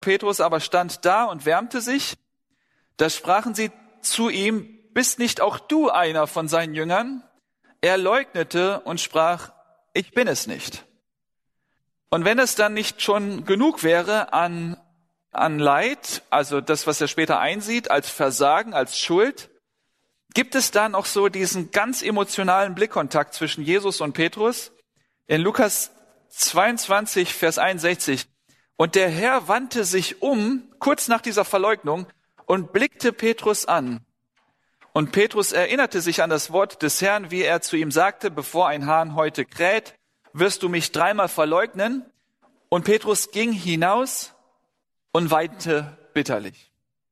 Petrus aber stand da und wärmte sich. Da sprachen sie zu ihm: Bist nicht auch du einer von seinen Jüngern? Er leugnete und sprach: Ich bin es nicht. Und wenn es dann nicht schon genug wäre an Leid, also das, was er später einsieht, als Versagen, als Schuld, gibt es dann auch so diesen ganz emotionalen Blickkontakt zwischen Jesus und Petrus. In Lukas 22, Vers 61. Und der Herr wandte sich um, kurz nach dieser Verleugnung, und blickte Petrus an. Und Petrus erinnerte sich an das Wort des Herrn, wie er zu ihm sagte: Bevor ein Hahn heute kräht, wirst du mich 3-mal verleugnen. Und Petrus ging hinaus und weinte bitterlich.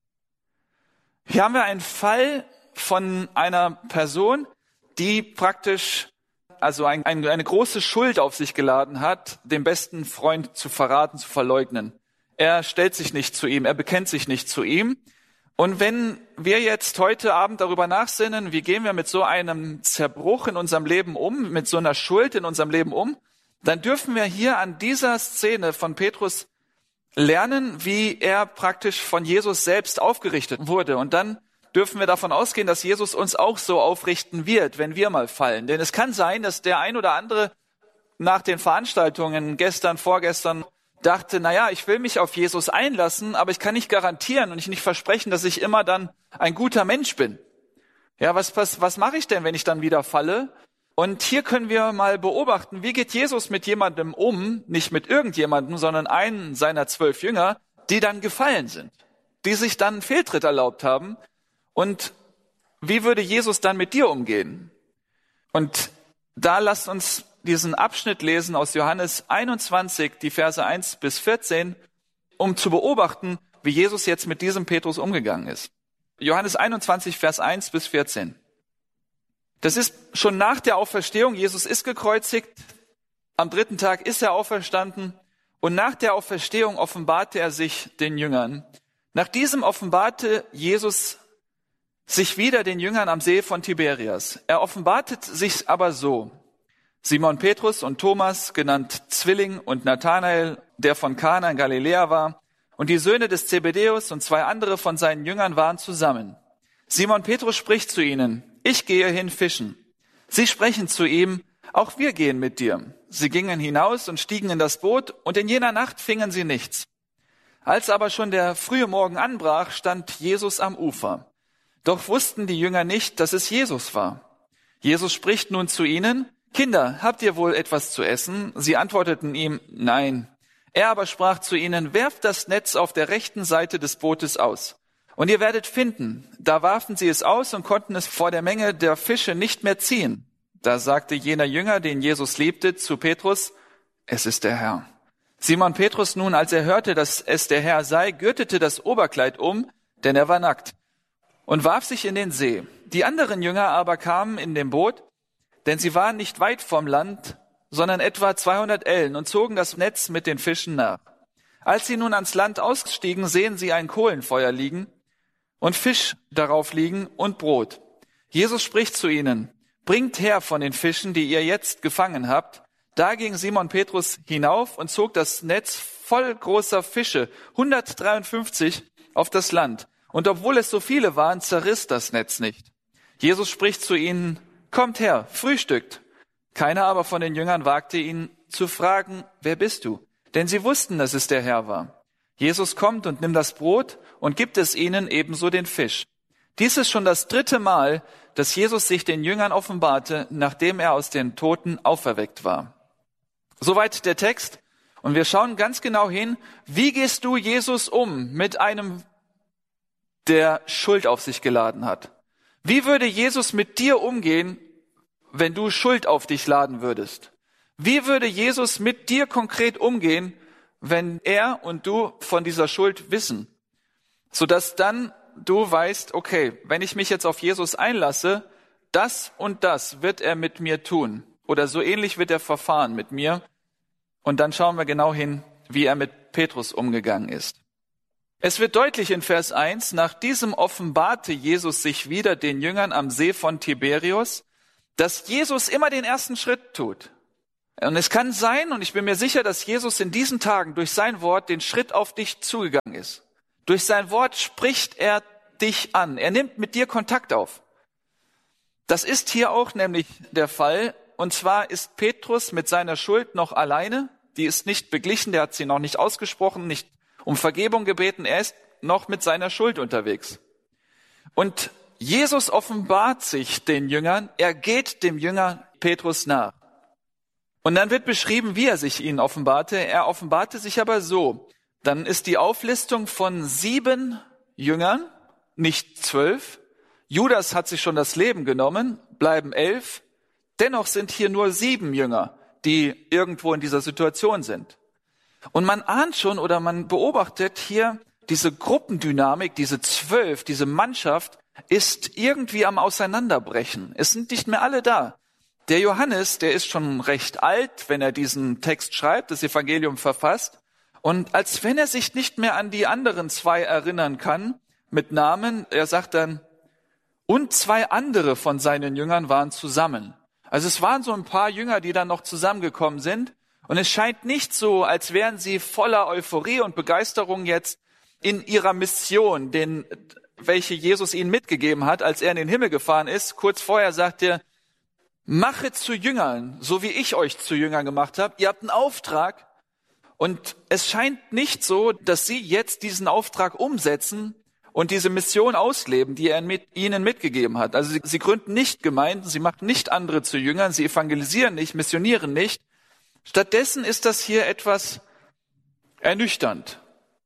Hier haben wir einen Fall von einer Person, die praktisch eine große Schuld auf sich geladen hat, den besten Freund zu verraten, zu verleugnen. Er stellt sich nicht zu ihm, er bekennt sich nicht zu ihm. Und wenn wir jetzt heute Abend darüber nachsinnen, wie gehen wir mit so einem Zerbruch in unserem Leben um, mit so einer Schuld in unserem Leben um, dann dürfen wir hier an dieser Szene von Petrus lernen, wie er praktisch von Jesus selbst aufgerichtet wurde. Und dann dürfen wir davon ausgehen, dass Jesus uns auch so aufrichten wird, wenn wir mal fallen. Denn es kann sein, dass der ein oder andere nach den Veranstaltungen gestern, vorgestern dachte, ich will mich auf Jesus einlassen, aber ich kann nicht garantieren und ich nicht versprechen, dass ich immer dann ein guter Mensch bin. Ja, was mache ich denn, wenn ich dann wieder falle? Und hier können wir mal beobachten, wie geht Jesus mit jemandem um, nicht mit irgendjemandem, sondern einen seiner 12 Jünger, die dann gefallen sind, die sich dann einen Fehltritt erlaubt haben. Und wie würde Jesus dann mit dir umgehen? Und da lasst uns diesen Abschnitt lesen aus Johannes 21, die Verse 1 bis 14, um zu beobachten, wie Jesus jetzt mit diesem Petrus umgegangen ist. Johannes 21, Vers 1 bis 14. Das ist schon nach der Auferstehung. Jesus ist gekreuzigt. Am 3. Tag ist er auferstanden. Und nach der Auferstehung offenbarte er sich den Jüngern. Nach diesem offenbarte Jesus sich wieder den Jüngern am See von Tiberias. Er offenbartet sich aber so: Simon Petrus und Thomas, genannt Zwilling, und Nathanael, der von Kana in Galiläa war, und die Söhne des Zebedäus und 2 andere von seinen Jüngern waren zusammen. Simon Petrus spricht zu ihnen: Ich gehe hin fischen. Sie sprechen zu ihm: Auch wir gehen mit dir. Sie gingen hinaus und stiegen in das Boot, und in jener Nacht fingen sie nichts. Als aber schon der frühe Morgen anbrach, stand Jesus am Ufer. Doch wussten die Jünger nicht, dass es Jesus war. Jesus spricht nun zu ihnen: Kinder, habt ihr wohl etwas zu essen? Sie antworteten ihm: Nein. Er aber sprach zu ihnen: Werft das Netz auf der rechten Seite des Bootes aus, und ihr werdet finden. Da warfen sie es aus und konnten es vor der Menge der Fische nicht mehr ziehen. Da sagte jener Jünger, den Jesus liebte, zu Petrus: Es ist der Herr. Simon Petrus nun, als er hörte, dass es der Herr sei, gürtete das Oberkleid um, denn er war nackt, und warf sich in den See. Die anderen Jünger aber kamen in dem Boot, denn sie waren nicht weit vom Land, sondern etwa 200 Ellen, und zogen das Netz mit den Fischen nach. Als sie nun ans Land ausstiegen, sehen sie ein Kohlenfeuer liegen und Fisch darauf liegen und Brot. Jesus spricht zu ihnen: Bringt her von den Fischen, die ihr jetzt gefangen habt. Da ging Simon Petrus hinauf und zog das Netz voll großer Fische, 153, auf das Land. Und obwohl es so viele waren, zerriss das Netz nicht. Jesus spricht zu ihnen: Kommt her, frühstückt. Keiner aber von den Jüngern wagte ihn zu fragen: Wer bist du? Denn sie wussten, dass es der Herr war. Jesus kommt und nimmt das Brot und gibt es ihnen, ebenso den Fisch. Dies ist schon das 3. Mal, dass Jesus sich den Jüngern offenbarte, nachdem er aus den Toten auferweckt war. Soweit der Text. Und wir schauen ganz genau hin: Wie gehst du, Jesus, um mit einem, der Schuld auf sich geladen hat? Wie würde Jesus mit dir umgehen, wenn du Schuld auf dich laden würdest? Wie würde Jesus mit dir konkret umgehen, wenn er und du von dieser Schuld wissen? Sodass dann du weißt, okay, wenn ich mich jetzt auf Jesus einlasse, das und das wird er mit mir tun. Oder so ähnlich wird er verfahren mit mir. Und dann schauen wir genau hin, wie er mit Petrus umgegangen ist. Es wird deutlich in Vers 1, nach diesem offenbarte Jesus sich wieder den Jüngern am See von Tiberias, dass Jesus immer den ersten Schritt tut. Und es kann sein, und ich bin mir sicher, dass Jesus in diesen Tagen durch sein Wort den Schritt auf dich zugegangen ist. Durch sein Wort spricht er dich an. Er nimmt mit dir Kontakt auf. Das ist hier auch nämlich der Fall. Und zwar ist Petrus mit seiner Schuld noch alleine. Die ist nicht beglichen, der hat sie noch nicht ausgesprochen, nicht um Vergebung gebeten. Er ist noch mit seiner Schuld unterwegs. Und Jesus offenbart sich den Jüngern. Er geht dem Jünger Petrus nach. Und dann wird beschrieben, wie er sich ihnen offenbarte. Er offenbarte sich aber so. Dann ist die Auflistung von 7 Jüngern, nicht 12. Judas hat sich schon das Leben genommen, bleiben 11. Dennoch sind hier nur 7 Jünger, die irgendwo in dieser Situation sind. Und man ahnt schon oder man beobachtet hier diese Gruppendynamik, diese 12, diese Mannschaft ist irgendwie am Auseinanderbrechen. Es sind nicht mehr alle da. Der Johannes, der ist schon recht alt, wenn er diesen Text schreibt, das Evangelium verfasst. Und als wenn er sich nicht mehr an die anderen 2 erinnern kann, mit Namen, er sagt dann, und 2 andere von seinen Jüngern waren zusammen. Also es waren so ein paar Jünger, die dann noch zusammengekommen sind. Und es scheint nicht so, als wären sie voller Euphorie und Begeisterung jetzt in ihrer Mission, welche Jesus ihnen mitgegeben hat, als er in den Himmel gefahren ist. Kurz vorher sagt er, mache zu Jüngern, so wie ich euch zu Jüngern gemacht habe. Ihr habt einen Auftrag. Und es scheint nicht so, dass sie jetzt diesen Auftrag umsetzen und diese Mission ausleben, die er ihnen mitgegeben hat. Also sie gründen nicht Gemeinden, sie machen nicht andere zu Jüngern, sie evangelisieren nicht, missionieren nicht. Stattdessen ist das hier etwas ernüchternd.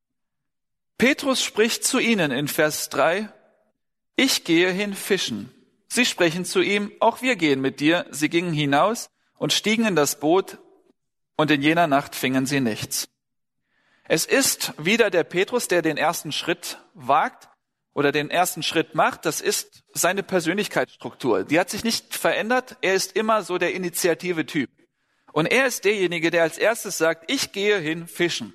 Petrus spricht zu ihnen in Vers 3, ich gehe hin fischen. Sie sprechen zu ihm, auch wir gehen mit dir. Sie gingen hinaus und stiegen in das Boot, und in jener Nacht fingen sie nichts. Es ist wieder der Petrus, der den ersten Schritt wagt oder den ersten Schritt macht. Das ist seine Persönlichkeitsstruktur. Die hat sich nicht verändert. Er ist immer so der Initiative-Typ. Und er ist derjenige, der als erstes sagt, ich gehe hin fischen.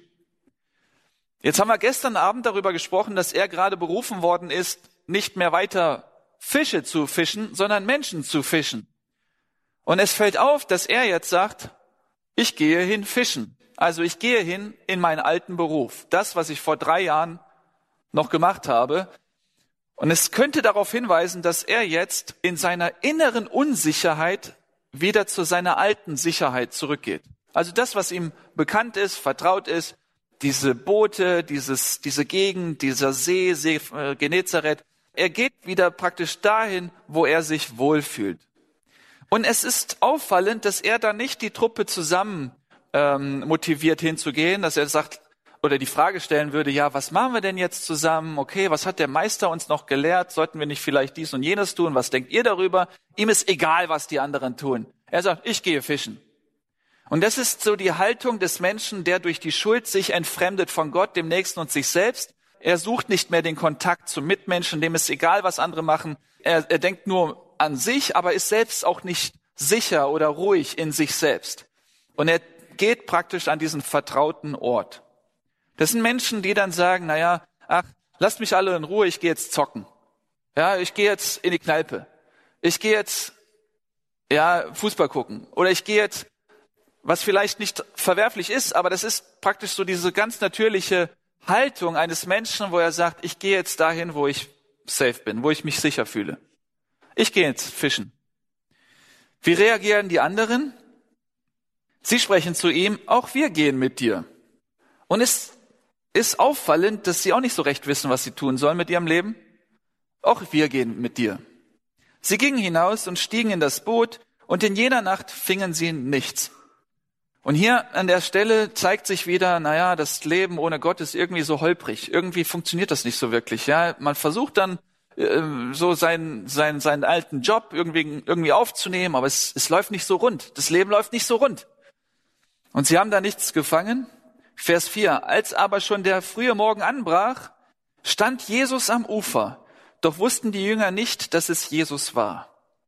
Jetzt haben wir gestern Abend darüber gesprochen, dass er gerade berufen worden ist, nicht mehr weiter Fische zu fischen, sondern Menschen zu fischen. Und es fällt auf, dass er jetzt sagt, ich gehe hin fischen. Also ich gehe hin in meinen alten Beruf. Das, was ich vor 3 Jahren noch gemacht habe. Und es könnte darauf hinweisen, dass er jetzt in seiner inneren Unsicherheit wieder zu seiner alten Sicherheit zurückgeht. Also das, was ihm bekannt ist, vertraut ist, diese Boote, diese Gegend, dieser See Genezareth. Er geht wieder praktisch dahin, wo er sich wohlfühlt. Und es ist auffallend, dass er da nicht die Truppe zusammen motiviert hinzugehen, dass er sagt oder die Frage stellen würde, ja, was machen wir denn jetzt zusammen? Okay, was hat der Meister uns noch gelehrt? Sollten wir nicht vielleicht dies und jenes tun? Was denkt ihr darüber? Ihm ist egal, was die anderen tun. Er sagt, ich gehe fischen. Und das ist so die Haltung des Menschen, der durch die Schuld sich entfremdet von Gott, dem Nächsten und sich selbst. Er sucht nicht mehr den Kontakt zum Mitmenschen, dem ist egal, was andere machen. Er denkt nur an sich, aber ist selbst auch nicht sicher oder ruhig in sich selbst. Und er geht praktisch an diesen vertrauten Ort. Das sind Menschen, die dann sagen, naja, lasst mich alle in Ruhe, ich gehe jetzt zocken. Ja, ich gehe jetzt in die Kneipe. Ich gehe jetzt, Fußball gucken. Oder ich gehe jetzt, was vielleicht nicht verwerflich ist, aber das ist praktisch so diese ganz natürliche Haltung eines Menschen, wo er sagt, ich gehe jetzt dahin, wo ich safe bin, wo ich mich sicher fühle. Ich gehe jetzt fischen. Wie reagieren die anderen? Sie sprechen zu ihm, auch wir gehen mit dir. Und es ist auffallend, dass sie auch nicht so recht wissen, was sie tun sollen mit ihrem Leben. Auch wir gehen mit dir. Sie gingen hinaus und stiegen in das Boot, und in jener Nacht fingen sie nichts. Und hier an der Stelle zeigt sich wieder, das Leben ohne Gott ist irgendwie so holprig. Irgendwie funktioniert das nicht so wirklich. Ja, man versucht dann so seinen alten Job irgendwie aufzunehmen, aber es läuft nicht so rund. Das Leben läuft nicht so rund. Und sie haben da nichts gefangen. Vers 4. Als aber schon der frühe Morgen anbrach, stand Jesus am Ufer. Doch wussten die Jünger nicht, dass es Jesus war.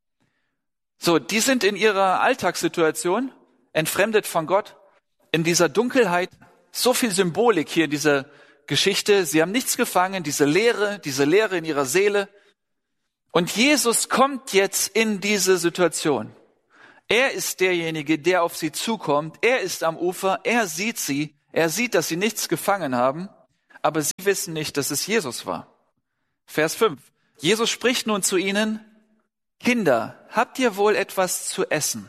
So, die sind in ihrer Alltagssituation entfremdet von Gott, in dieser Dunkelheit, so viel Symbolik hier in dieser Geschichte. Sie haben nichts gefangen, diese Leere in ihrer Seele. Und Jesus kommt jetzt in diese Situation. Er ist derjenige, der auf sie zukommt. Er ist am Ufer. Er sieht sie. Er sieht, dass sie nichts gefangen haben. Aber sie wissen nicht, dass es Jesus war. Vers 5. Jesus spricht nun zu ihnen: Kinder, habt ihr wohl etwas zu essen?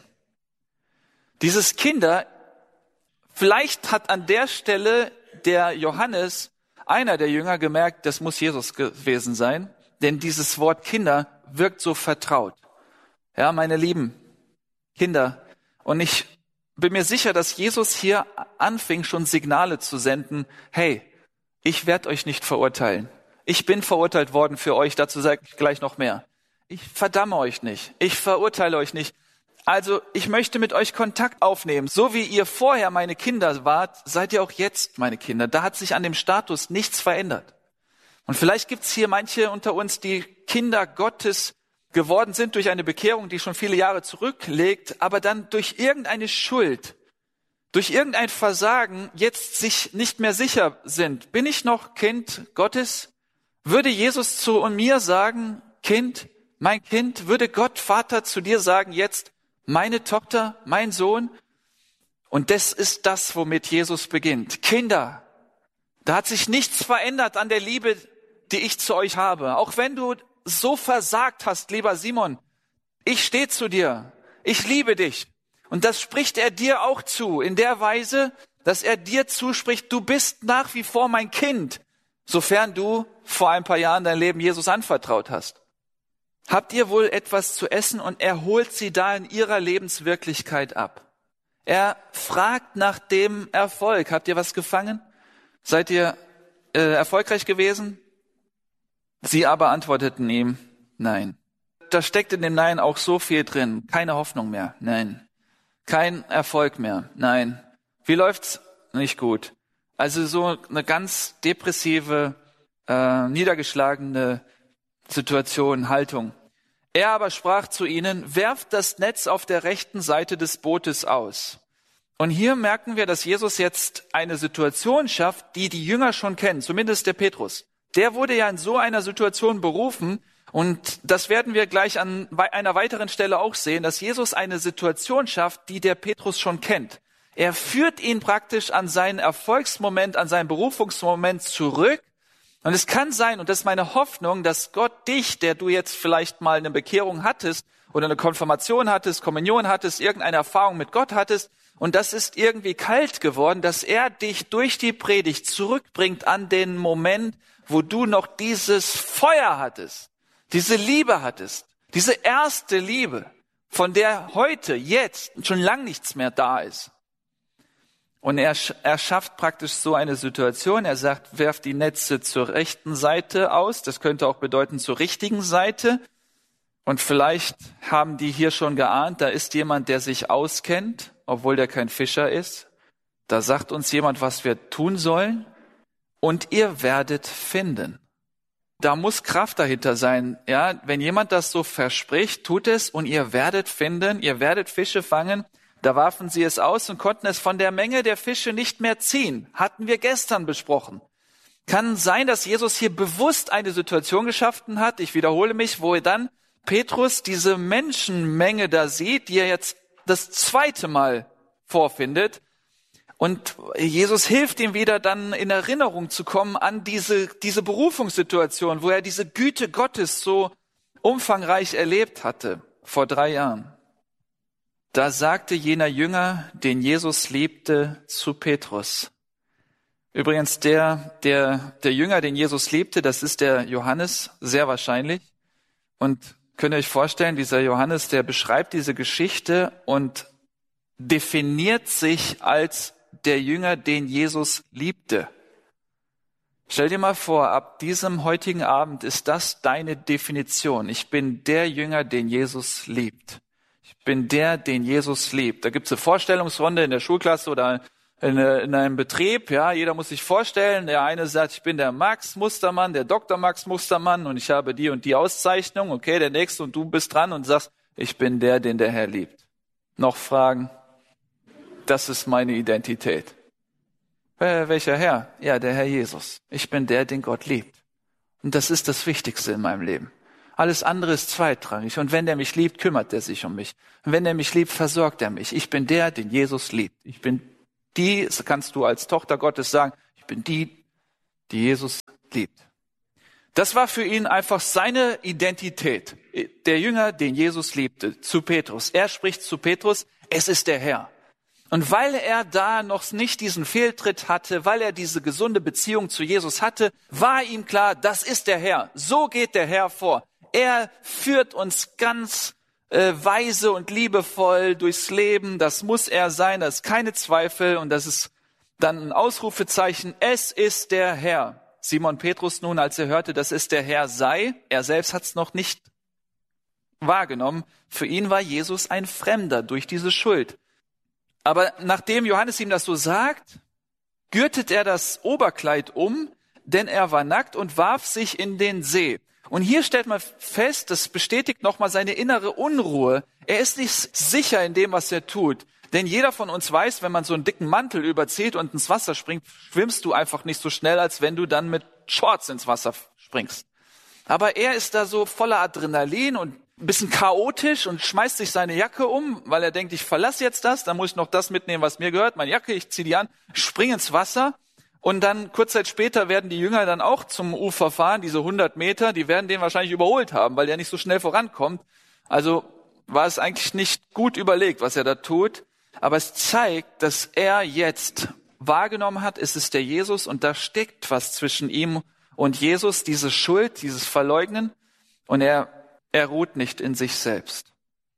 Dieses Kinder, vielleicht hat an der Stelle der Johannes, einer der Jünger, gemerkt, das muss Jesus gewesen sein, denn dieses Wort Kinder wirkt so vertraut. Ja, meine lieben Kinder, und ich bin mir sicher, dass Jesus hier anfing, schon Signale zu senden: Hey, ich werde euch nicht verurteilen. Ich bin verurteilt worden für euch, dazu sage ich gleich noch mehr. Ich verdamme euch nicht, ich verurteile euch nicht. Also ich möchte mit euch Kontakt aufnehmen. So wie ihr vorher meine Kinder wart, seid ihr auch jetzt meine Kinder. Da hat sich an dem Status nichts verändert. Und vielleicht gibt's hier manche unter uns, die Kinder Gottes geworden sind durch eine Bekehrung, die schon viele Jahre zurückliegt, aber dann durch irgendeine Schuld, durch irgendein Versagen jetzt sich nicht mehr sicher sind. Bin ich noch Kind Gottes? Würde Jesus zu mir sagen: Kind, mein Kind? Würde Gott Vater zu dir sagen jetzt: Meine Tochter, mein Sohn? Und das ist das, womit Jesus beginnt. Kinder, da hat sich nichts verändert an der Liebe, die ich zu euch habe. Auch wenn du so versagt hast, lieber Simon, ich stehe zu dir. Ich liebe dich. Und das spricht er dir auch zu, in der Weise, dass er dir zuspricht: Du bist nach wie vor mein Kind, sofern du vor ein paar Jahren dein Leben Jesus anvertraut hast. Habt ihr wohl etwas zu essen? Und er holt sie da in ihrer Lebenswirklichkeit ab. Er fragt nach dem Erfolg. Habt ihr was gefangen? Seid ihr erfolgreich gewesen? Sie aber antworteten ihm: Nein. Da steckt in dem Nein auch so viel drin. Keine Hoffnung mehr. Nein. Kein Erfolg mehr. Nein. Wie läuft's? Nicht gut. Also so eine ganz depressive, niedergeschlagene Situation, Haltung. Er aber sprach zu ihnen: Werft das Netz auf der rechten Seite des Bootes aus. Und hier merken wir, dass Jesus jetzt eine Situation schafft, die die Jünger schon kennen, zumindest der Petrus. Der wurde ja in so einer Situation berufen, und das werden wir gleich an einer weiteren Stelle auch sehen, dass Jesus eine Situation schafft, die der Petrus schon kennt. Er führt ihn praktisch an seinen Erfolgsmoment, an seinen Berufungsmoment zurück. Und es kann sein, und das ist meine Hoffnung, dass Gott dich, der du jetzt vielleicht mal eine Bekehrung hattest oder eine Konfirmation hattest, Kommunion hattest, irgendeine Erfahrung mit Gott hattest, und das ist irgendwie kalt geworden, dass er dich durch die Predigt zurückbringt an den Moment, wo du noch dieses Feuer hattest, diese Liebe hattest, diese erste Liebe, von der heute, jetzt schon lang nichts mehr da ist. Und er schafft praktisch so eine Situation. Er sagt: Werft die Netze zur rechten Seite aus. Das könnte auch bedeuten zur richtigen Seite. Und vielleicht haben die hier schon geahnt, da ist jemand, der sich auskennt, obwohl der kein Fischer ist. Da sagt uns jemand, was wir tun sollen. Und ihr werdet finden. Da muss Kraft dahinter sein. Ja, wenn jemand das so verspricht, tut es, und ihr werdet finden, ihr werdet Fische fangen. Da warfen sie es aus und konnten es von der Menge der Fische nicht mehr ziehen. Hatten wir gestern besprochen. Kann sein, dass Jesus hier bewusst eine Situation geschaffen hat, ich wiederhole mich, wo er dann Petrus diese Menschenmenge da sieht, die er jetzt das zweite Mal vorfindet. Und Jesus hilft ihm wieder dann in Erinnerung zu kommen an diese Berufungssituation, wo er diese Güte Gottes so umfangreich erlebt hatte, vor 3 Jahren. Da sagte jener Jünger, den Jesus liebte, zu Petrus. Übrigens, der Jünger, den Jesus liebte, das ist der Johannes, sehr wahrscheinlich. Und könnt ihr euch vorstellen, dieser Johannes, der beschreibt diese Geschichte und definiert sich als der Jünger, den Jesus liebte. Stell dir mal vor, ab diesem heutigen Abend ist das deine Definition. Ich bin der Jünger, den Jesus liebt. Ich bin der, den Jesus liebt. Da gibt's eine Vorstellungsrunde in der Schulklasse oder in einem Betrieb. Ja, jeder muss sich vorstellen. Der eine sagt, ich bin der Max Mustermann, der Dr. Max Mustermann, und ich habe die und die Auszeichnung. Okay, der nächste, und du bist dran und sagst, ich bin der, den der Herr liebt. Noch Fragen? Das ist meine Identität. Welcher Herr? Ja, der Herr Jesus. Ich bin der, den Gott liebt. Und das ist das Wichtigste in meinem Leben. Alles andere ist zweitrangig. Und wenn der mich liebt, kümmert er sich um mich. Und wenn er mich liebt, versorgt er mich. Ich bin der, den Jesus liebt. Ich bin die, das kannst du als Tochter Gottes sagen, ich bin die Jesus liebt. Das war für ihn einfach seine Identität. Der Jünger, den Jesus liebte, zu Petrus. Er spricht zu Petrus, es ist der Herr. Und weil er da noch nicht diesen Fehltritt hatte, weil er diese gesunde Beziehung zu Jesus hatte, war ihm klar, das ist der Herr. So geht der Herr vor. Er führt uns ganz weise und liebevoll durchs Leben. Das muss er sein, das ist keine Zweifel. Und das ist dann ein Ausrufezeichen. Es ist der Herr. Simon Petrus nun, als er hörte, dass es der Herr sei, er selbst hat es noch nicht wahrgenommen. Für ihn war Jesus ein Fremder durch diese Schuld. Aber nachdem Johannes ihm das so sagt, gürtet er das Oberkleid um, denn er war nackt und warf sich in den See. Und hier stellt man fest, das bestätigt nochmal seine innere Unruhe. Er ist nicht sicher in dem, was er tut. Denn jeder von uns weiß, wenn man so einen dicken Mantel überzieht und ins Wasser springt, schwimmst du einfach nicht so schnell, als wenn du dann mit Shorts ins Wasser springst. Aber er ist da so voller Adrenalin und ein bisschen chaotisch und schmeißt sich seine Jacke um, weil er denkt, ich verlasse jetzt das, dann muss ich noch das mitnehmen, was mir gehört, meine Jacke, ich ziehe die an, springe ins Wasser. Und dann kurz Zeit später werden die Jünger dann auch zum Ufer fahren, diese 100 Meter, die werden den wahrscheinlich überholt haben, weil der nicht so schnell vorankommt. Also war es eigentlich nicht gut überlegt, was er da tut. Aber es zeigt, dass er jetzt wahrgenommen hat, es ist der Jesus und da steckt was zwischen ihm und Jesus, diese Schuld, dieses Verleugnen. Und er ruht nicht in sich selbst.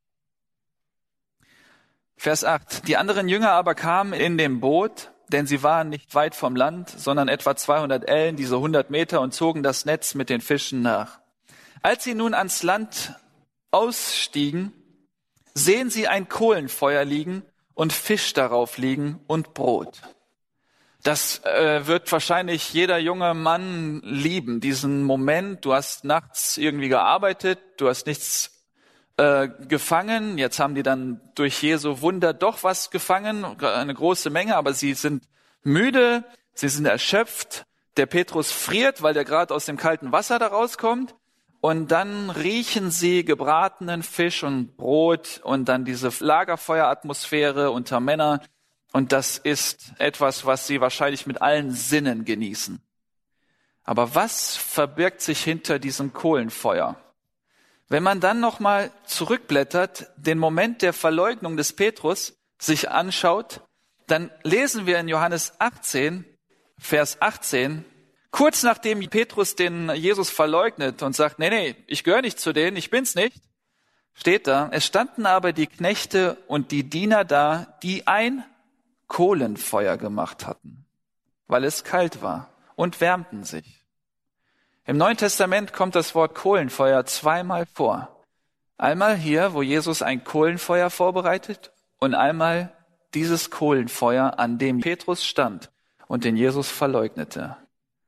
Vers 8. Die anderen Jünger aber kamen in dem Boot, denn sie waren nicht weit vom Land, sondern etwa 200 Ellen, diese 100 Meter, und zogen das Netz mit den Fischen nach. Als sie nun ans Land ausstiegen, sehen sie ein Kohlenfeuer liegen und Fisch darauf liegen und Brot. Das wird wahrscheinlich jeder junge Mann lieben, diesen Moment. Du hast nachts irgendwie gearbeitet, du hast nichts gefangen. Jetzt haben die dann durch Jesu Wunder doch was gefangen, eine große Menge, aber sie sind müde, sie sind erschöpft. Der Petrus friert, weil der gerade aus dem kalten Wasser da rauskommt. Und dann riechen sie gebratenen Fisch und Brot und dann diese Lagerfeueratmosphäre unter Männern. Und das ist etwas, was sie wahrscheinlich mit allen Sinnen genießen. Aber was verbirgt sich hinter diesem Kohlenfeuer? Wenn man dann nochmal zurückblättert, den Moment der Verleugnung des Petrus sich anschaut, dann lesen wir in Johannes 18, Vers 18, kurz nachdem Petrus den Jesus verleugnet und sagt, nee, ich gehöre nicht zu denen, ich bin's nicht, steht da, es standen aber die Knechte und die Diener da, die ein Kohlenfeuer gemacht hatten, weil es kalt war, und wärmten sich. Im Neuen Testament kommt das Wort Kohlenfeuer zweimal vor. Einmal hier, wo Jesus ein Kohlenfeuer vorbereitet, und einmal dieses Kohlenfeuer, an dem Petrus stand und den Jesus verleugnete.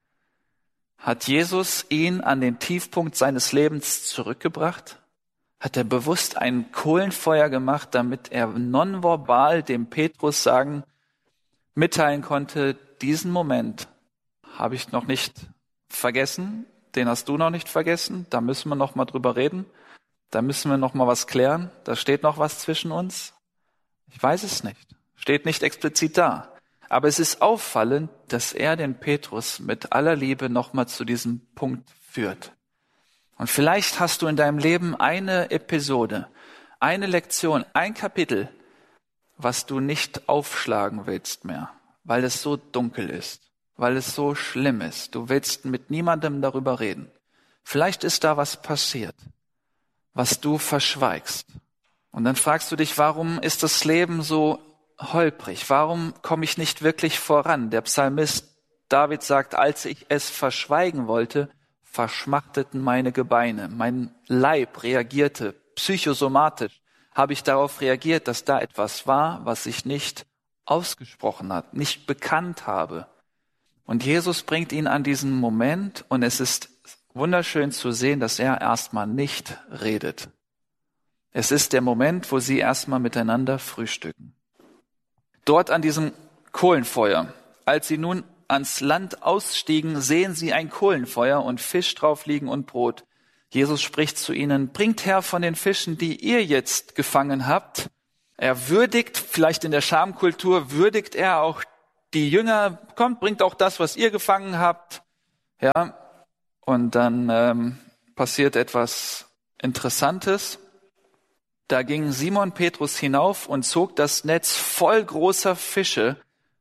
Hat Jesus ihn an den Tiefpunkt seines Lebens zurückgebracht? Hat er bewusst ein Kohlenfeuer gemacht, damit er nonverbal dem Petrus mitteilen konnte, diesen Moment habe ich noch nicht vergessen, den hast du noch nicht vergessen, da müssen wir noch mal drüber reden, da müssen wir noch mal was klären, da steht noch was zwischen uns. Ich weiß es nicht, steht nicht explizit da. Aber es ist auffallend, dass er den Petrus mit aller Liebe noch mal zu diesem Punkt führt. Und vielleicht hast du in deinem Leben eine Episode, eine Lektion, ein Kapitel, was du nicht aufschlagen willst mehr, weil es so dunkel ist, weil es so schlimm ist. Du willst mit niemandem darüber reden. Vielleicht ist da was passiert, was du verschweigst. Und dann fragst du dich, warum ist das Leben so holprig? Warum komme ich nicht wirklich voran? Der Psalmist David sagt, als ich es verschweigen wollte, verschmachteten meine Gebeine. Mein Leib reagierte psychosomatisch. Habe ich darauf reagiert, dass da etwas war, was ich nicht ausgesprochen hat, nicht bekannt habe. Und Jesus bringt ihn an diesen Moment und es ist wunderschön zu sehen, dass er erstmal nicht redet. Es ist der Moment, wo sie erstmal miteinander frühstücken. Dort an diesem Kohlenfeuer, als sie nun ans Land ausstiegen, sehen sie ein Kohlenfeuer und Fisch drauf liegen und Brot. Jesus spricht zu ihnen, bringt her von den Fischen, die ihr jetzt gefangen habt. Er würdigt, vielleicht in der Schamkultur, würdigt er auch die Jünger, kommt, bringt auch das, was ihr gefangen habt. Ja, und dann passiert etwas Interessantes. Da ging Simon Petrus hinauf und zog das Netz voll großer Fische,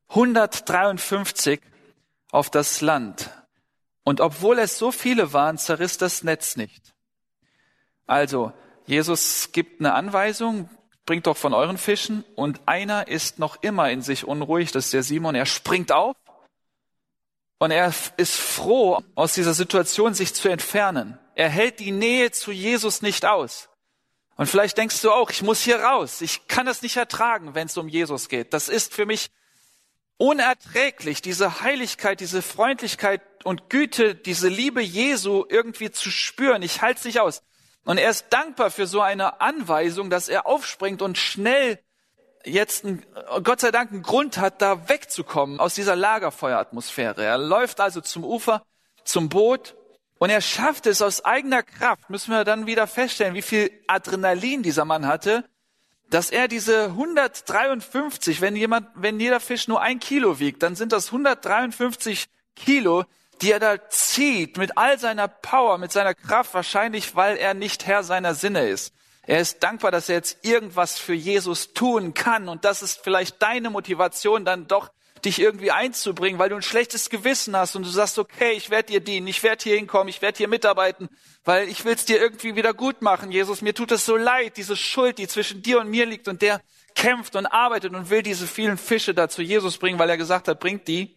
153, auf das Land. Und obwohl es so viele waren, zerriss das Netz nicht. Also, Jesus gibt eine Anweisung, bringt doch von euren Fischen, und einer ist noch immer in sich unruhig, das ist der Simon, er springt auf und er ist froh, aus dieser Situation sich zu entfernen. Er hält die Nähe zu Jesus nicht aus. Und vielleicht denkst du auch, ich muss hier raus, ich kann das nicht ertragen, wenn es um Jesus geht. Das ist für mich unerträglich, diese Heiligkeit, diese Freundlichkeit und Güte, diese Liebe Jesu irgendwie zu spüren. Ich halte es nicht aus. Und er ist dankbar für so eine Anweisung, dass er aufspringt und schnell jetzt, Gott sei Dank, einen Grund hat, da wegzukommen aus dieser Lagerfeueratmosphäre. Er läuft also zum Ufer, zum Boot, und er schafft es aus eigener Kraft, müssen wir dann wieder feststellen, wie viel Adrenalin dieser Mann hatte, dass er diese 153, wenn jeder Fisch nur 1 Kilo wiegt, dann sind das 153 Kilo, die er da zieht mit all seiner Power, mit seiner Kraft, wahrscheinlich, weil er nicht Herr seiner Sinne ist. Er ist dankbar, dass er jetzt irgendwas für Jesus tun kann, und das ist vielleicht deine Motivation, dann doch dich irgendwie einzubringen, weil du ein schlechtes Gewissen hast und du sagst, okay, ich werde dir dienen, ich werde hier hinkommen, ich werde hier mitarbeiten, weil ich will es dir irgendwie wieder gut machen. Jesus, mir tut es so leid, diese Schuld, die zwischen dir und mir liegt, und der kämpft und arbeitet und will diese vielen Fische da zu Jesus bringen, weil er gesagt hat, bringt die.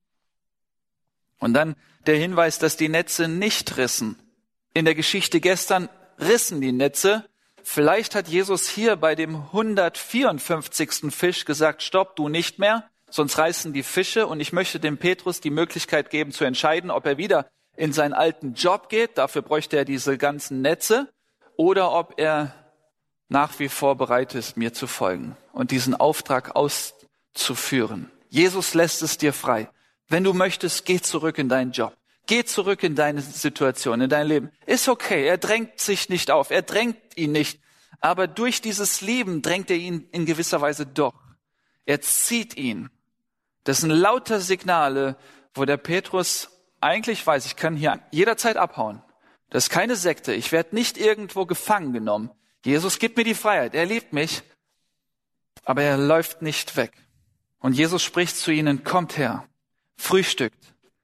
Und dann der Hinweis, dass die Netze nicht rissen. In der Geschichte gestern rissen die Netze. Vielleicht hat Jesus hier bei dem 154. Fisch gesagt, stopp, du nicht mehr, sonst reißen die Fische, und ich möchte dem Petrus die Möglichkeit geben zu entscheiden, ob er wieder in seinen alten Job geht, dafür bräuchte er diese ganzen Netze, oder ob er nach wie vor bereit ist, mir zu folgen und diesen Auftrag auszuführen. Jesus lässt es dir frei. Wenn du möchtest, geh zurück in deinen Job. Geh zurück in deine Situation, in dein Leben. Ist okay, er drängt sich nicht auf, er drängt ihn nicht. Aber durch dieses Leben drängt er ihn in gewisser Weise doch. Er zieht ihn. Das sind lauter Signale, wo der Petrus eigentlich weiß, ich kann hier jederzeit abhauen. Das ist keine Sekte, ich werde nicht irgendwo gefangen genommen. Jesus gibt mir die Freiheit, er liebt mich, aber er läuft nicht weg. Und Jesus spricht zu ihnen, kommt her, frühstückt.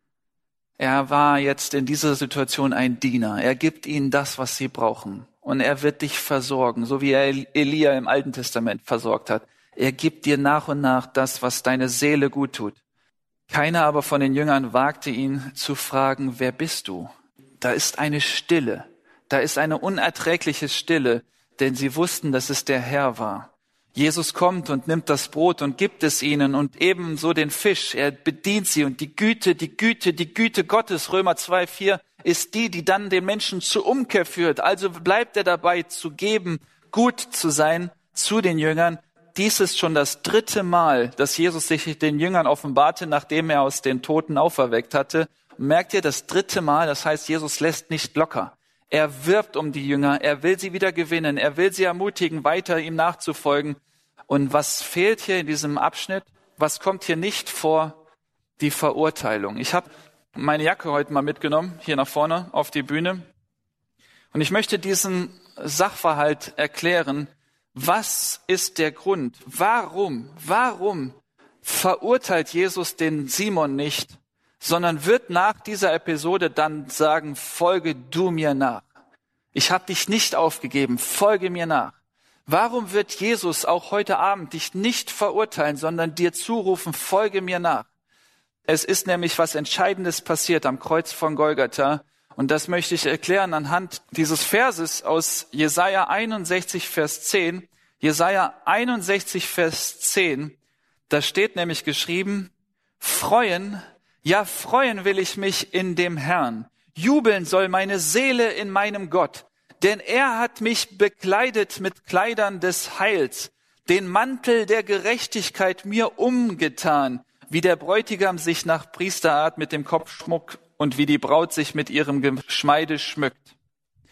Er war jetzt in dieser Situation ein Diener. Er gibt ihnen das, was sie brauchen. Und er wird dich versorgen, so wie er Elia im Alten Testament versorgt hat. Er gibt dir nach und nach das, was deine Seele gut tut. Keiner aber von den Jüngern wagte ihn zu fragen, wer bist du? Da ist eine Stille. Da ist eine unerträgliche Stille, denn sie wussten, dass es der Herr war. Jesus kommt und nimmt das Brot und gibt es ihnen und ebenso den Fisch. Er bedient sie, und die Güte Gottes, Römer 2,4, ist die dann den Menschen zur Umkehr führt. Also bleibt er dabei, zu geben, gut zu sein zu den Jüngern. Dies ist schon das 3. Mal, dass Jesus sich den Jüngern offenbarte, nachdem er aus den Toten auferweckt hatte. Und merkt ihr, das 3. Mal, das heißt, Jesus lässt nicht locker. Er wirbt um die Jünger, er will sie wieder gewinnen, er will sie ermutigen, weiter ihm nachzufolgen. Und was fehlt hier in diesem Abschnitt? Was kommt hier nicht vor? Die Verurteilung. Ich habe meine Jacke heute mal mitgenommen, hier nach vorne auf die Bühne. Und ich möchte diesen Sachverhalt erklären. Was ist der Grund? Warum verurteilt Jesus den Simon nicht, sondern wird nach dieser Episode dann sagen, folge du mir nach. Ich habe dich nicht aufgegeben, folge mir nach. Warum wird Jesus auch heute Abend dich nicht verurteilen, sondern dir zurufen, folge mir nach? Es ist nämlich was Entscheidendes passiert am Kreuz von Golgatha. Und das möchte ich erklären anhand dieses Verses aus Jesaja 61, Vers 10. Jesaja 61, Vers 10, da steht nämlich geschrieben, freuen, ja freuen will ich mich in dem Herrn. Jubeln soll meine Seele in meinem Gott. Denn er hat mich bekleidet mit Kleidern des Heils, den Mantel der Gerechtigkeit mir umgetan, wie der Bräutigam sich nach Priesterart mit dem Kopfschmuck und wie die Braut sich mit ihrem Geschmeide schmückt.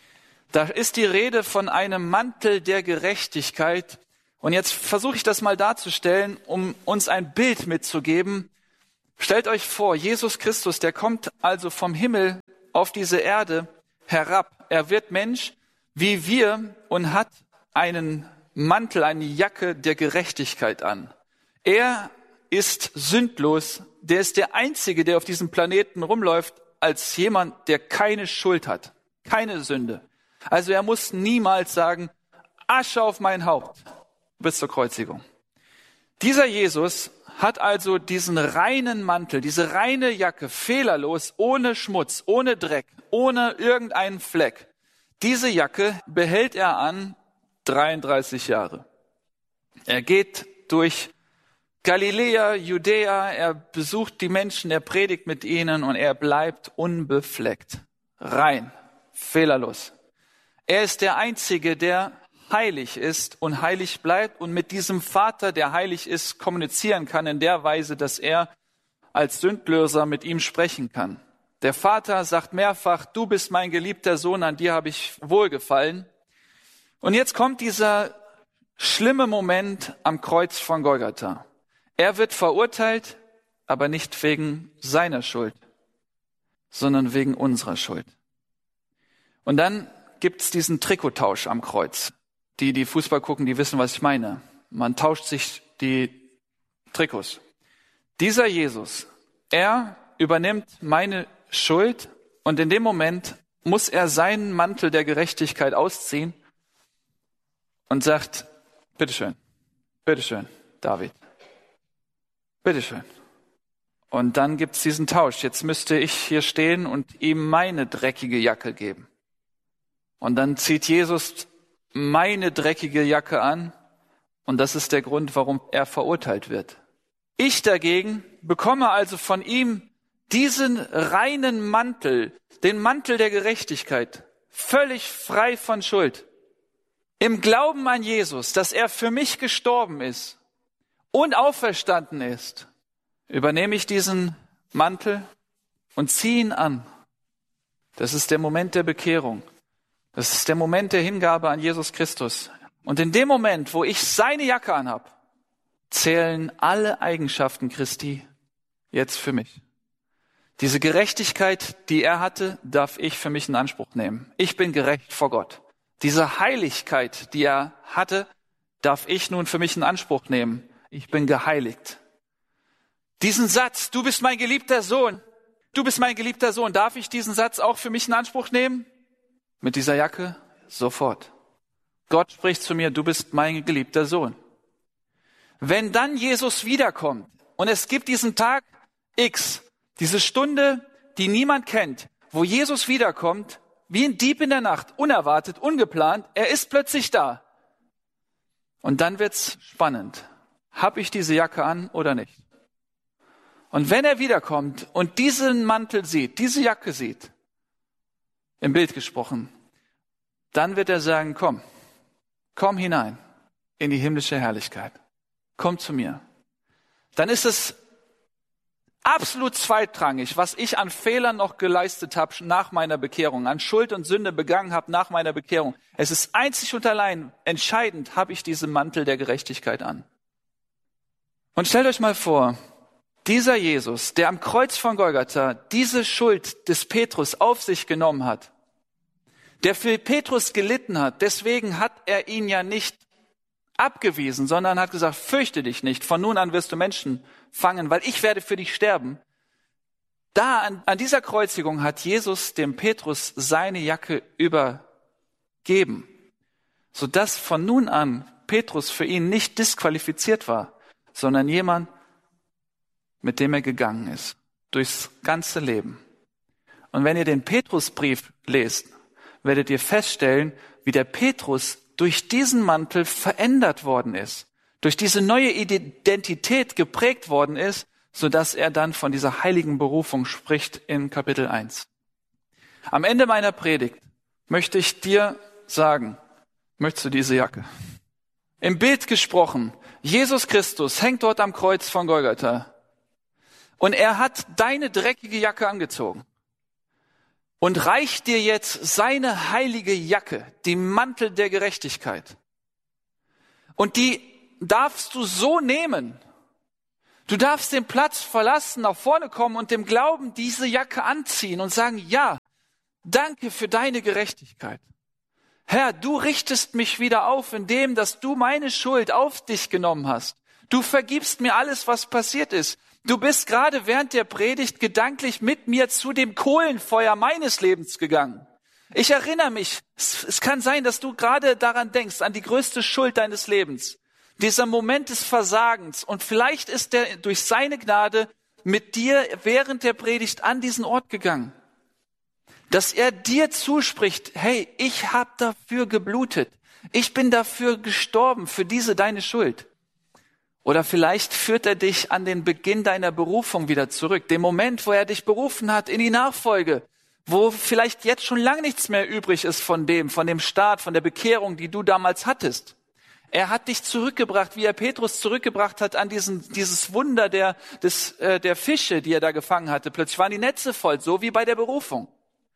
Da ist die Rede von einem Mantel der Gerechtigkeit. Und jetzt versuche ich das mal darzustellen, um uns ein Bild mitzugeben. Stellt euch vor, Jesus Christus, der kommt also vom Himmel auf diese Erde herab. Er wird Mensch wie wir und hat einen Mantel, eine Jacke der Gerechtigkeit an. Er ist sündlos. Der ist der Einzige, der auf diesem Planeten rumläuft, als jemand, der keine Schuld hat, keine Sünde. Also er muss niemals sagen, Asche auf mein Haupt bis zur Kreuzigung. Dieser Jesus hat also diesen reinen Mantel, diese reine Jacke, fehlerlos, ohne Schmutz, ohne Dreck, ohne irgendeinen Fleck. Diese Jacke behält er an 33 Jahre. Er geht durch Galiläa, Judäa, er besucht die Menschen, er predigt mit ihnen und er bleibt unbefleckt, rein, fehlerlos. Er ist der Einzige, der heilig ist und heilig bleibt und mit diesem Vater, der heilig ist, kommunizieren kann in der Weise, dass er als Sündlöser mit ihm sprechen kann. Der Vater sagt mehrfach, du bist mein geliebter Sohn, an dir habe ich wohlgefallen. Und jetzt kommt dieser schlimme Moment am Kreuz von Golgatha. Er wird verurteilt, aber nicht wegen seiner Schuld, sondern wegen unserer Schuld. Und dann gibt's diesen Trikottausch am Kreuz. Die Fußball gucken, die wissen, was ich meine. Man tauscht sich die Trikots. Dieser Jesus, er übernimmt meine Schuld und in dem Moment muss er seinen Mantel der Gerechtigkeit ausziehen und sagt, bitteschön, David, bitteschön. Und dann gibt's diesen Tausch. Jetzt müsste ich hier stehen und ihm meine dreckige Jacke geben. Und dann zieht Jesus meine dreckige Jacke an und das ist der Grund, warum er verurteilt wird. Ich dagegen bekomme also von ihm diesen reinen Mantel, den Mantel der Gerechtigkeit, völlig frei von Schuld. Im Glauben an Jesus, dass er für mich gestorben ist und auferstanden ist, übernehme ich diesen Mantel und ziehe ihn an. Das ist der Moment der Bekehrung. Das ist der Moment der Hingabe an Jesus Christus. Und in dem Moment, wo ich seine Jacke anhab, zählen alle Eigenschaften Christi jetzt für mich. Diese Gerechtigkeit, die er hatte, darf ich für mich in Anspruch nehmen. Ich bin gerecht vor Gott. Diese Heiligkeit, die er hatte, darf ich nun für mich in Anspruch nehmen. Ich bin geheiligt. Diesen Satz, du bist mein geliebter Sohn, darf ich diesen Satz auch für mich in Anspruch nehmen? Mit dieser Jacke? Sofort. Gott spricht zu mir, du bist mein geliebter Sohn. Wenn dann Jesus wiederkommt und es gibt diesen Tag X, diese Stunde, die niemand kennt, wo Jesus wiederkommt, wie ein Dieb in der Nacht, unerwartet, ungeplant, er ist plötzlich da. Und dann wird's spannend. Hab ich diese Jacke an oder nicht? Und wenn er wiederkommt und diesen Mantel sieht, diese Jacke sieht, im Bild gesprochen, dann wird er sagen, komm hinein in die himmlische Herrlichkeit. Komm zu mir. Dann ist es absolut zweitrangig, was ich an Fehlern noch geleistet habe nach meiner Bekehrung, an Schuld und Sünde begangen habe nach meiner Bekehrung. Es ist einzig und allein entscheidend, habe ich diesen Mantel der Gerechtigkeit an. Und stellt euch mal vor, dieser Jesus, der am Kreuz von Golgatha diese Schuld des Petrus auf sich genommen hat, der für Petrus gelitten hat, deswegen hat er ihn ja nicht abgewiesen, sondern hat gesagt, fürchte dich nicht, von nun an wirst du Menschen fangen, weil ich werde für dich sterben. Da an dieser Kreuzigung hat Jesus dem Petrus seine Jacke übergeben, sodass von nun an Petrus für ihn nicht disqualifiziert war, sondern jemand, mit dem er gegangen ist, durchs ganze Leben. Und wenn ihr den Petrusbrief lest, werdet ihr feststellen, wie der Petrus durch diesen Mantel verändert worden ist, durch diese neue Identität geprägt worden ist, sodass er dann von dieser heiligen Berufung spricht in Kapitel 1. Am Ende meiner Predigt möchte ich dir sagen, möchtest du diese Jacke? Im Bild gesprochen, Jesus Christus hängt dort am Kreuz von Golgatha und er hat deine dreckige Jacke angezogen. und reicht dir jetzt seine heilige Jacke, die Mantel der Gerechtigkeit. Und die darfst du so nehmen. Du darfst den Platz verlassen, nach vorne kommen und im Glauben diese Jacke anziehen und sagen, ja, danke für deine Gerechtigkeit. Herr, du richtest mich wieder auf, indem, dass du meine Schuld auf dich genommen hast. Du vergibst mir alles, was passiert ist. Du bist gerade während der Predigt gedanklich mit mir zu dem Kohlenfeuer meines Lebens gegangen. Ich erinnere mich, es kann sein, dass du gerade daran denkst, an die größte Schuld deines Lebens. Dieser Moment des Versagens. Und vielleicht ist er durch seine Gnade mit dir während der Predigt an diesen Ort gegangen. Dass er dir zuspricht, hey, ich habe dafür geblutet. Ich bin dafür gestorben, für diese deine Schuld. Oder vielleicht führt er dich an den Beginn deiner Berufung wieder zurück. Den Moment, wo er dich berufen hat in die Nachfolge. Wo vielleicht jetzt schon lang nichts mehr übrig ist von dem Start, von der Bekehrung, die du damals hattest. Er hat dich zurückgebracht, wie er Petrus zurückgebracht hat an dieses Wunder der Fische, die er da gefangen hatte. Plötzlich waren die Netze voll, so wie bei der Berufung.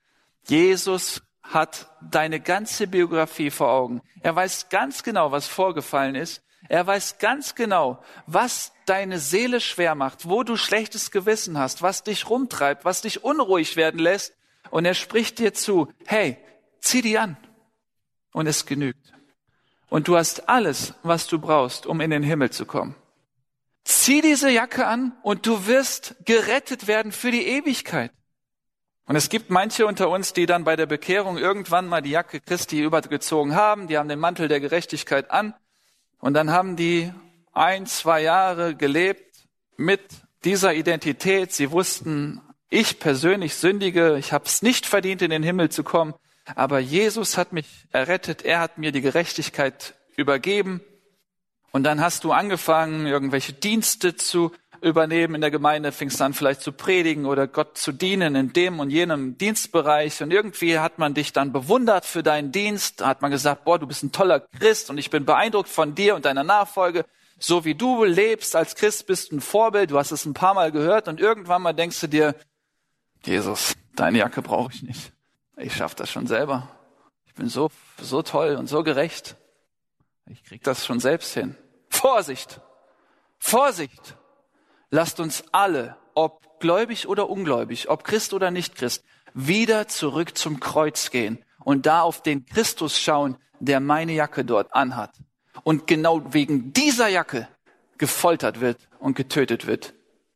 Jesus hat deine ganze Biografie vor Augen. Er weiß ganz genau, was vorgefallen ist. Er weiß ganz genau, was deine Seele schwer macht, wo du schlechtes Gewissen hast, was dich rumtreibt, was dich unruhig werden lässt. Und er spricht dir zu, hey, zieh die an. Und es genügt. Und du hast alles, was du brauchst, um in den Himmel zu kommen. Zieh diese Jacke an und du wirst gerettet werden für die Ewigkeit. Und es gibt manche unter uns, die dann bei der Bekehrung irgendwann mal die Jacke Christi übergezogen haben. Die haben den Mantel der Gerechtigkeit an. Und dann haben die 1-2 Jahre gelebt mit dieser Identität. Sie wussten, ich persönlich sündige, ich habe es nicht verdient, in den Himmel zu kommen. Aber Jesus hat mich errettet, er hat mir die Gerechtigkeit übergeben. Und dann hast du angefangen, irgendwelche Dienste zu übernehmen in der Gemeinde, fingst an vielleicht zu predigen oder Gott zu dienen in dem und jenem Dienstbereich. Und irgendwie hat man dich dann bewundert für deinen Dienst. Da hat man gesagt, boah, du bist ein toller Christ und ich bin beeindruckt von dir und deiner Nachfolge. So wie du lebst als Christ, bist du ein Vorbild. Du hast es ein paar Mal gehört und irgendwann mal denkst du dir, Jesus, deine Jacke brauche ich nicht. Ich schaffe das schon selber. Ich bin so toll und so gerecht. Ich krieg das schon selbst hin. Vorsicht! Vorsicht! Lasst uns alle, ob gläubig oder ungläubig, ob Christ oder nicht Christ, wieder zurück zum Kreuz gehen und da auf den Christus schauen, der meine Jacke dort anhat. Und genau wegen dieser Jacke gefoltert wird und getötet wird.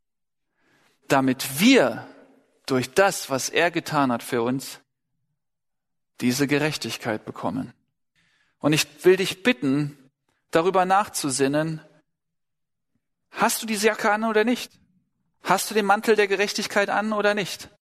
Damit wir durch das, was er getan hat für uns, diese Gerechtigkeit bekommen. Und ich will dich bitten, darüber nachzusinnen, hast du diese Jacke an oder nicht? Hast du den Mantel der Gerechtigkeit an oder nicht?